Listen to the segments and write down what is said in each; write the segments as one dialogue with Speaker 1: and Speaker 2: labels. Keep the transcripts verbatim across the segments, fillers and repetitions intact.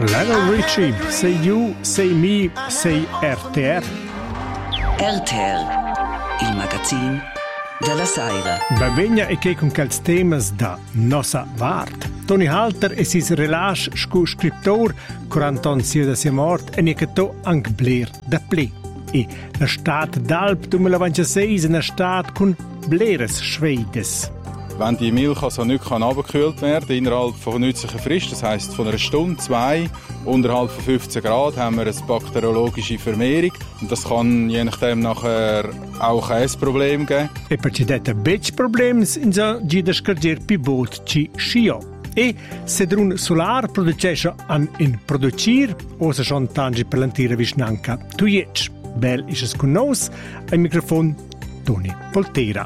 Speaker 1: Lionel Richie, sei you, sei me, sei R T R.
Speaker 2: R T R, il magazine della Saira.
Speaker 1: Bevegna e che con quels temas da nossa vart. Tony Halter e sis relax scu scriptor, quaranton sia da sia mort e necato anche bler da ple. E la stat d'Alp duemilaventisei è una stat con bleres schweides.
Speaker 3: Wenn die Milch also nicht runtergekühlt werden kann, innerhalb von nützlicher Frist, das heisst von einer Stunde, zwei, unterhalb von fünfzehn Grad, haben wir eine bakteriologische Vermehrung. Und das kann je nachdem nachher auch ein Problem geben.
Speaker 1: E per ci dette bec problems in so gida scarger pi bot ci scio. E se drun solar producesce an in producir, o se schon tangi per l'antira visnanca tu jetsch. Bel is es con nos, al microfon Tony Poltera.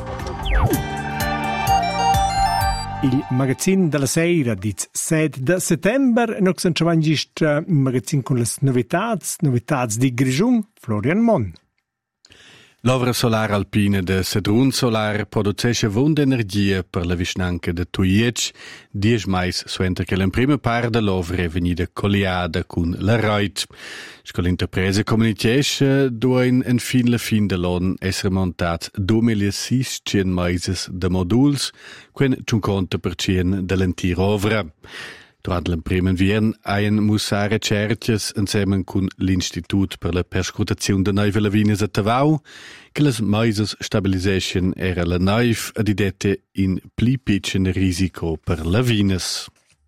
Speaker 1: Il magazine della Saira di sette settembre, noi siamo giovani il magazine con le novità, novità di Grigion, Florian Mon.
Speaker 4: L'ovra solar alpina de Sedrun Solar produce vonda energia per la visnanca de Tuiec, dies mais suenter che la prima part de l'ovra è venuta colliada con la Reut. Sco l'interpresa comunicaisce duin en fin la fin de l'on esser montat duemilaseicento maises de moduls, quen cinquanta per cento de l'entira ovra. Durant la prima vien haien mussare cerches insieme con l'Institut per la perscrutazione de neuve lavines a Tavau, che las maises stabilisation era la neuve adidette in pli pitchen risico per lavines.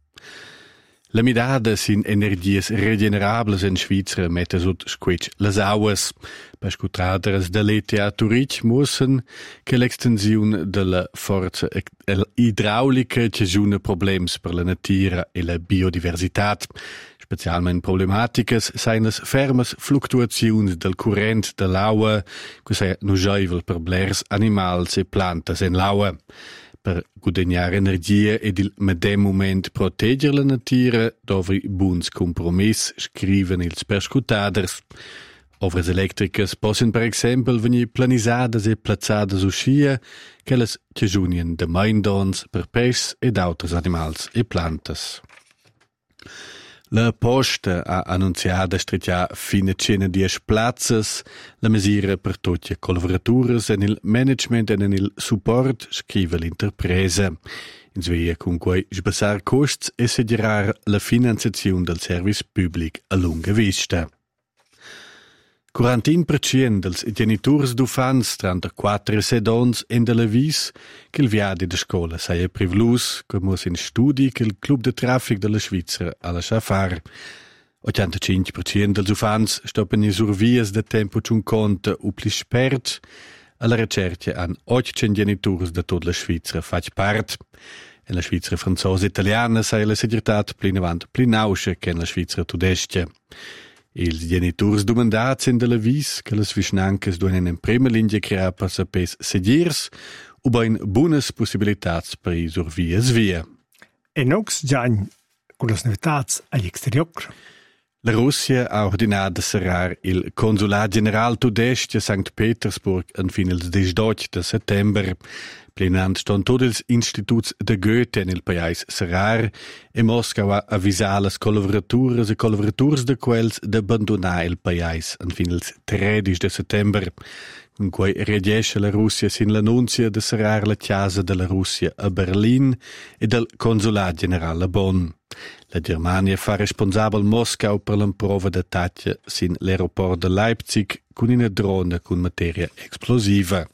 Speaker 4: La midada sin energies regenerables in Schweizer mette sut squetsch las aues. Per scutraders de l'E T H Zurich mussen che l'extensiun de la forza idraulica ci giuna problems per la natura e la biodiversitat. Specialment problematiches sein las fermes fluctuaziuns del current de l'aua, que sei nugeivel per blers animals e plantas en l'aua. Per guadagnare energia ed il medem moment proteggere la natura, dovri buns compromiss, scriven ils perscutaders. Ovres electricas possono per esempio venir planisadas e plazadas uscia, che las chiagiunien de maindons per pes ed autres animals e plantas. La Posta ha annunziato stretja fine cena dies plazzas, la misura per tutte collaboratures en il management e en il support, scrive l'interpresa. In svea con cui sbassar costs e sederar la finanziazione del service public a lunga vista. quarantin per cento dels genitors d'ufans trentaquattro sedons en de la vis che il viadi de scola saia privlus, come in studi che il club de traffic de la Svizzera ha lasciato fare. ottantacinque per cento dels ufans stoppen in survias de tempo ciun conta u pli spert. Alla ricerca han ottocento genitors de tutta la Svizzera fac part. En la Svizzera franzosa e italiana saia la segretat plinavant pli nauscia che en la Svizzera tudestia. Ils genitors domandats in de la vis che las visnancas duenen in prima linea crear per sapes sedirs u bain buonas possibilitats per i survias via.
Speaker 1: E nox gian con las novitats all'exterior.
Speaker 4: La Russia ha ordinato serrar il Consulat General Tudestia Sankt Petersburg en fin il diciotto de settembre. Plenant ston tots els instituts de Goethe en il pais serrar e Moscou ha avvisat las collaboratures e collaboraturs de quels d'abbandonar il pais en fin il tredici de settembre. In cui reagisce la Russia sin l'annunzia de serrar la chiesa della Russia a Berlin e del Consulat General a Bonn. La Germania fa responsabile Moscou per l'improva d'attacco sin l'aeroport de Leipzig con una drone con materia explosiva.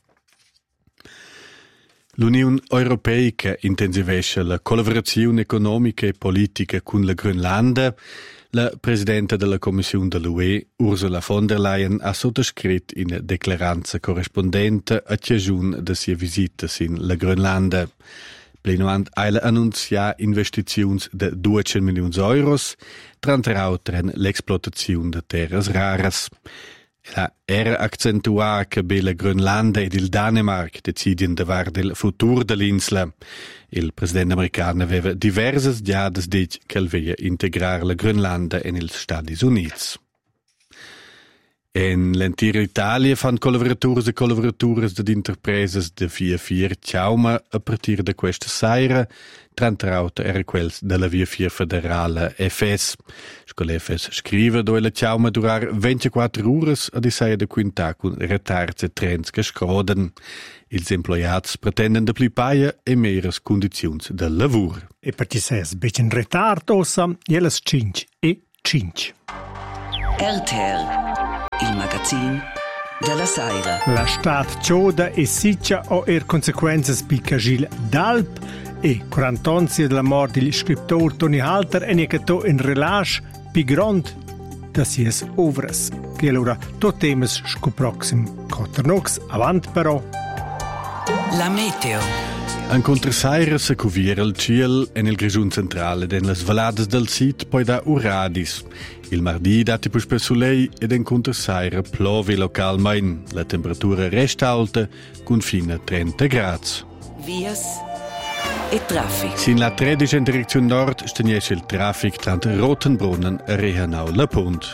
Speaker 4: L'Unione Europea intensivesce la collaborazione economica e politica con la Groenlanda. La Presidente della Commissione dell'U E, Ursula von der Leyen, ha sottoscritto in declaranza corrispondente a ciascun de sia visita in la Groenlanda. Plenuant eile annunzia investiziuns de duecento milioni euros, tra l'altro l'explotazione de terras raras. La era accentua che la Groenlanda ed il Danemark decidien de var del futur dell'insula. Il presidente americano aveva diverses diades dit che voleva integrare la Groenlanda en ils Stati Units. En l'entira Italia fan collaboratores e collaboratores de interpreses de via vier Ciauma a partir de questa saira, trantrauta era quels della via vier federale F S. Scola F S scrive dove la Ciauma durar ventiquattro ores a di saia de quinta con retards e trens che scroden. Ils employats pretenden de pli paia e meres condizions de lavur.
Speaker 1: E per ci ses bec in retard ossa, jeles cinc e cinc.
Speaker 2: R T L, il magazin della Saira.
Speaker 1: La stat cioda e siccia o er consequenze pi Cagil d'Alp e quarantonzia della morte del scrittore Toni Halter e necato in relâche pi grond da sies ovras. Che allora tot temes sco proxim Coternox avant però.
Speaker 2: La meteo.
Speaker 4: An contrasaira se cuviera il ciel e nel grigiun centrale den las valadas del sit poi da uradis. Il mardi dati pus per soleil ed en contrasaira plovi localmein. La temperatura resta alta con fino a trenta gradi.
Speaker 2: Vias e traffic.
Speaker 4: Sin la tredici in direzione nord steniesce il traffic tra Rotenbrunnen e Rehanau-La Punt.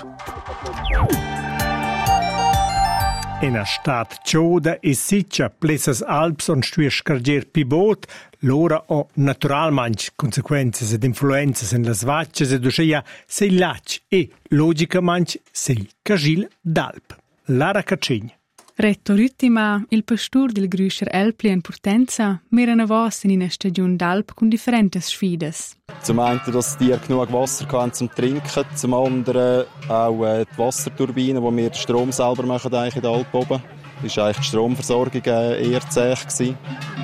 Speaker 1: In a stat cioda e siccia plessas Alps on stuer scarger pi bot, l'ora o naturalmanch consequenze ed influenze in las vacces ed uscia sei lac e logicamente sei Cagil d'Alp. Lara Cacegn.
Speaker 5: Rettorittima, il pastur del Grüscher Elpli in Portenza, mehr eine Voss in einer Stagion d'Alp con differentes Sfides.
Speaker 6: Zum einen, dass die genug Wasser hatten zum Trinken, zum anderen auch äh, die Wasserturbine, wo wir den Strom selber machen eigentlich in der Alp oben. Das war eigentlich die Stromversorgung äh, eher zäh gewesen.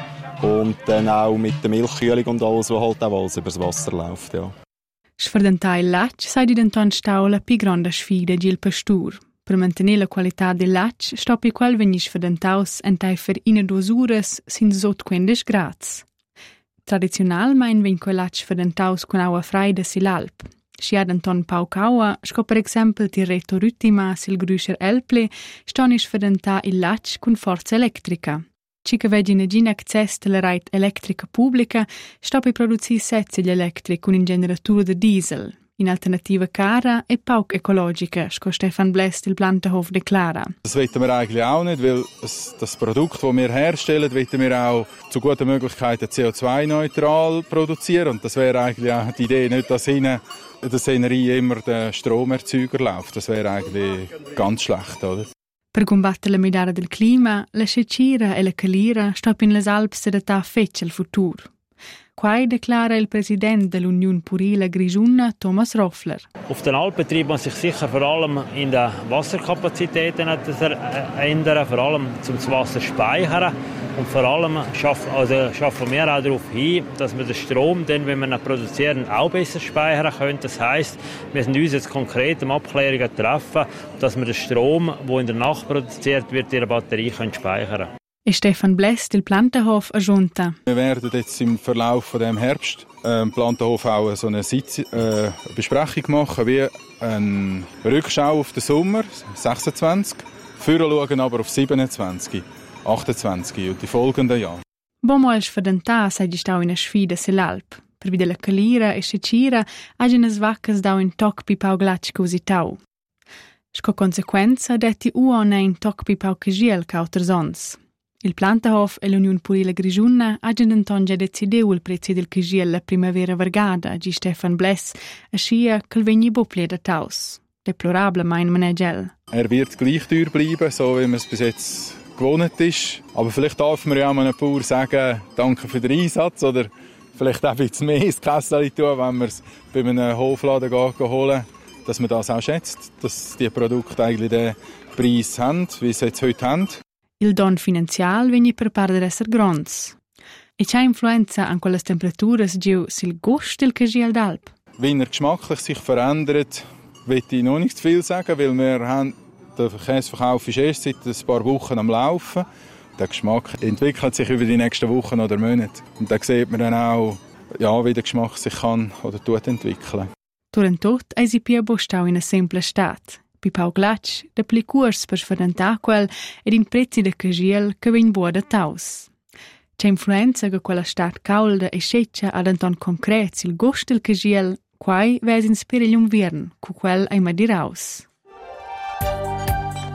Speaker 6: Und dann auch mit der Milchkühlung und alles, was halt auch alles über das Wasser läuft. Ja.
Speaker 5: Sfredentar il lac sei diventant staula pi grande sfida gil pastur. Per mantenere la qualità del lac, stoppi qual venis fedentaus entai fer ina duas uras sin sot quindici grads. Tradizionalmein ven quel lac fedentaus con aua freida sil Alp. Schiad Anton Paucaua, sco per exempel ti retto ruttima sil Grüscher Elpli, stonis fedenta il lac con forza elettrica. Cica vegi negin access della reit elettrica pubblica, stoppi produzi sezzi elettric con un generatur de diesel. In alternativa cara e pauc ecologica, sco Stefan Bless del Plantenhof deklara.
Speaker 3: Das wollen wir eigentlich auch nicht, weil das Produkt, das wir herstellen, wollen wir auch zu guten Möglichkeiten C O zwei neutral produzieren. Und das wäre eigentlich auch die Idee, nicht, dass in der Szenerie immer der Stromerzeuger läuft. Das wäre eigentlich ganz schlecht, oder?
Speaker 5: Per combattere la midara del clima, la secira e la calira stop in les Alps da ta feccia il futur. Quai deklara il Präsident dell'Union Purila Grigiunna, Thomas Roffler.
Speaker 7: Auf den Alpen muss sich sicher vor allem in den Wasserkapazitäten ändern, vor allem zum Wasser speichern. Und vor allem schaffen, also schaffen wir auch darauf hin, dass wir den Strom, dann, wenn wir ihn produzieren, auch besser speichern können. Das heisst, wir sind uns jetzt konkret um Abklärungen treffen, dass wir den Strom, der in der Nacht produziert wird, in der Batterie können speichern können.
Speaker 5: E Stefan Bless del Plantenhof aggiunta.
Speaker 3: Wir werden jetzt im Verlauf von dem Herbst äh, im Plantenhof auch so eine Sitz, äh, Besprechung machen, wie eine Rückschau auf den Sommer sechsundzwanzig, führen schauen aber auf siebenundzwanzig, achtundzwanzig und die folgenden Jahre.
Speaker 5: Bomo el sfadentà sei stau in a sfida sull'Alp. Per vide la calira e secira, agen as vaccas dau in toc pi pau glac cositau. Sco consequenza detti uona in toc pi pau cagiel cautersons. Il Plantenhof e l'Union Purila Grigiunna hanno denton già decidiu il prezzo del cagiel la primavera vargada, gi Stefan Bless, a scia che vegni boplie da taus. Deplorable mein Managel.
Speaker 3: Er wird gleich teuer bleiben, so wie man es bis jetzt gewohnt ist. Aber vielleicht darf man ja auch einem Bauer sagen, danke für den Einsatz, oder vielleicht auch ein bisschen mehr ins Kessel tun, wenn man es bei einem Hofladen holen, dass man das auch schätzt, dass die Produkte eigentlich den Preis haben, wie sie jetzt heute haben.
Speaker 5: Il don finanzial vegni per par de esser gronds. E c'ha influenza an quelle temperaturas giu sil gust del cagiel d'Alp?
Speaker 3: Wie er geschmacklich sich verändert, will ich noch nicht zu viel sagen, weil wir haben, der Käseverkauf ist erst seit ein paar Wochen am Laufen. Der Geschmack entwickelt sich über die nächsten Wochen oder Monate. Und da sieht man dann auch, ja, wie der Geschmack sich kann oder tut entwickeln.
Speaker 5: Turentot eisi pia bostau in a semple stat. Pi pau glac, de pli curs per sfadentà quel ed in prezzi de cagiel che vegn buo da taus. C'è influenza che quella stat caulda e seccia ad anton concret il gust del cagiel, quai ves in spere l'invern, cu quel ai madiraus.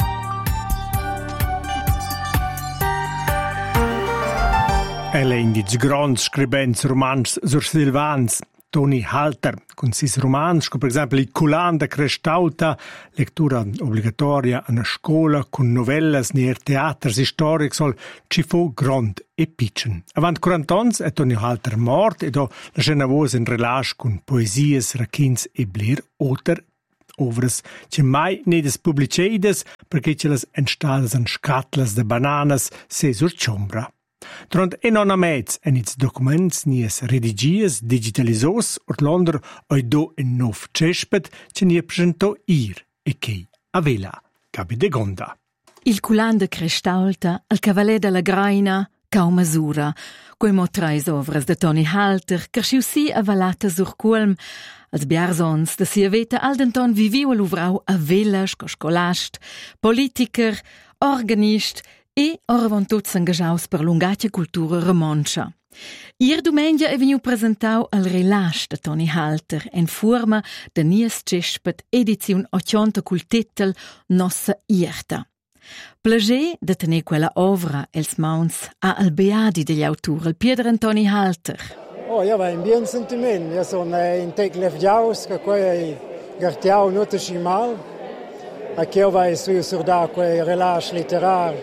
Speaker 1: Ella indiz grands scribents romans sur Silvans, Toni Halter, con sis romans, come per esempio il Culan da Crestaulta, lettura obbligatoria a una scuola con novellas ner teaters storics sol ci fu grand e piccin. Avant quaranta ans è Toni Halter mort e do la scena voce in relage con poesies, racchins e blir oter ovres che mai nedes publiceides perché ce las enstadas en scatlas de bananas se sur ciombra. Durant en anna mezz en its documents nies redigies digitalisos ort londer oi do en nov cespet che nie presento ir e che avela capi de gonda.
Speaker 8: Il culan de Crestaulta, al cavaler della Graina, cau masura, quei mo trais ovras de Toni Halter, cresciu si avalata sur culm, als biarsons de sia veta al denton viviu l'uvrau a velas, co scolast, politiker, organist e oravon tuts engajaus per lungatia cultura romancia. Ier domenica è veniu presentau al relax de Toni Halter en forma de nies cespet ediziun ottanta cul titel Nossa Ierta. Plagé de tenir quella ovra els mauns a al beadi degli autori, il Pieder Antoni Halter.
Speaker 9: Oh, io ho un buon sentimento, io sono in Teclef Jaus, che poi gartiau nutre scimal, e che io vai su surda quei relax letterar,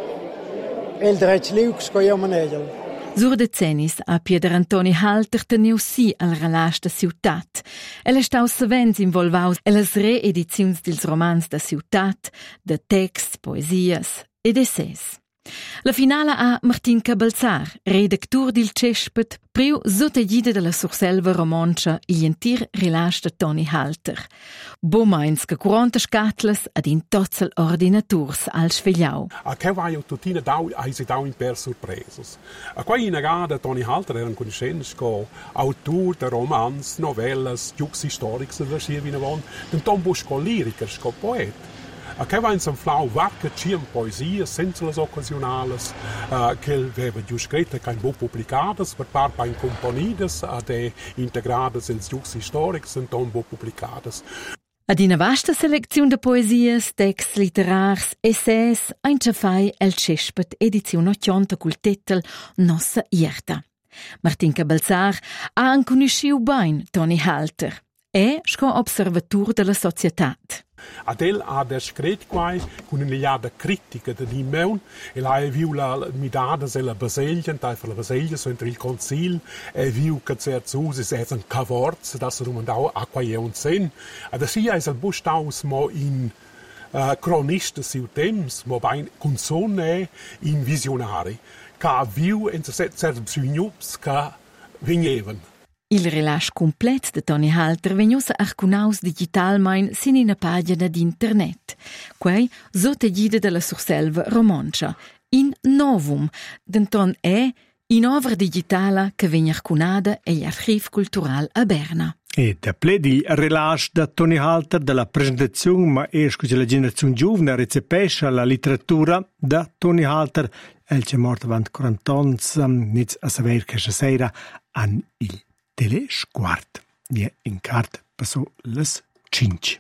Speaker 9: e il drech liux che io manegel.
Speaker 8: Sur decennis a Pieder Antoni Halter teniu si al relax da ciutat. El è stau savens involvaus e las reediziuns dils romans da ciutat, de text, poesias ed essays. La finala a Martin Cabalzar, redactur dil cespet, priu sottegida della surselva romancia il entir relax da Toni Halter. Bomains che quaranta scatlas ad in tozzel ordinaturs al svegliau.
Speaker 10: A che vai tutina dau ai si dau in per surpresos. A quai in agada Toni Halter era un conoscenz co autor de romans, novellas, jux historics da sia vina von, den tombo sco liricers co poet. A che va in san flau varca ciam poesia senza las occasionales uh, che aveva giù scritte che non pubblicades per par pa in componides ad e integrades els jux historics e non pubblicades.
Speaker 8: Ad una vasta selezione de poesies, texts literars, essays, ein fai el cespet edizione ottanta cul titel Nossa Ierta. Martin Cabalzar ha anconosciu bain Toni Halter e sco observatur della societat.
Speaker 10: Adel ha der scret quai con una liada critica de di meun e la e viu la midada se la baselgen tai per la baselgia so entri il consil e viu che certs usis es un cavorz das rumandau a quai e un sen ad sia es al bustaus mo in uh, cronista siu temps mo bain consone in visionari ca viu en certs signups ca vigneven.
Speaker 8: Il relax complet de Toni Halter vegnusa arcunaus digitalmein sin in a pagina d'internet, quei sottegida della surselva romancia, in novum, denton è in ovra digitala che vegna arcunada e gli archiv cultural a Berna.
Speaker 1: E da pledi relax da Toni Halter della presentazione ma esco che la generazione giovane recepesce la letteratura da Toni Halter el che morto avant quaranta anni niz a saber che sera an il telesquart. Vie in cart passò les cinci.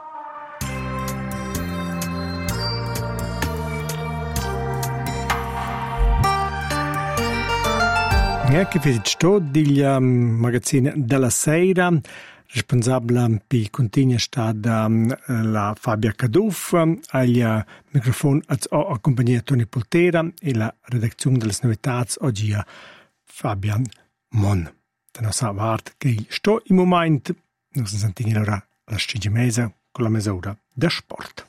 Speaker 1: E che fece sto del um, magazzino della sera, responsabile per continua stata um, la Fabia Caduff, agli uh, microfono ho accompagnato Toni Poltera e la redazione delle novità oggi a Fabian Mon. Da nostra parte che sto in momento, non si sentiamo ora la scimmesa con la misura da sport.